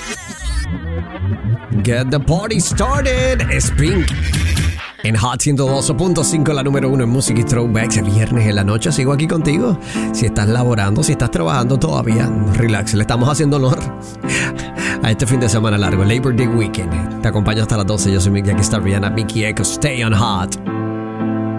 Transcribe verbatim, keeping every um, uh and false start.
Get the party started. Es Pink. En Hot ciento doce punto cinco, la número uno en música y throwbacks. El viernes en la noche sigo aquí contigo. Si estás laborando, si estás trabajando todavía, relax. Le estamos haciendo honor a este fin de semana largo, Labor Day Weekend. Te acompaño hasta las doce. Yo soy Miguel, aquí está Rihanna, Mickey Echo. Stay on Hot.